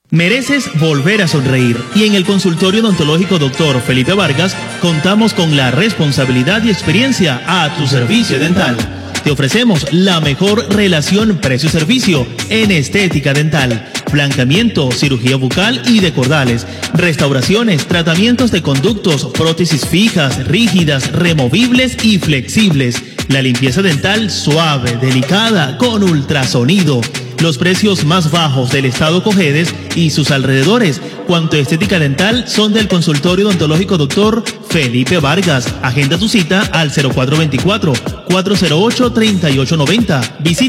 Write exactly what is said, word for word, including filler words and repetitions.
Mereces volver a sonreír y en el consultorio odontológico doctor Felipe Vargas contamos con la responsabilidad y experiencia a tu servicio dental. Te ofrecemos la mejor relación precio-servicio en estética dental, blanqueamiento, cirugía bucal y de cordales, restauraciones, tratamientos de conductos, prótesis fijas, rígidas, removibles y flexibles, la limpieza dental suave, delicada, con ultrasonido. Los precios más bajos del estado Cojedes y sus alrededores. Cuanto a estética dental son del consultorio odontológico doctor Felipe Vargas. Agenda tu cita al cero cuatro veinticuatro, cuatrocientos ocho, treinta y ocho noventa. Visita